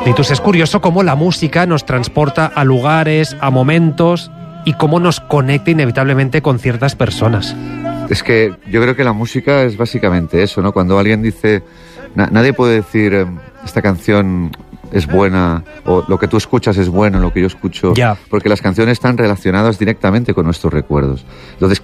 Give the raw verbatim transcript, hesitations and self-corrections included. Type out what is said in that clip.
Titus, es curioso cómo la música nos transporta a lugares, a momentos y cómo nos conecta inevitablemente con ciertas personas. Es que yo creo que la música es básicamente eso, ¿no? Cuando alguien dice, na- nadie puede decir eh, esta canción es buena o lo que tú escuchas es bueno, lo que yo escucho, Ya. porque las canciones están relacionadas directamente con nuestros recuerdos. Entonces,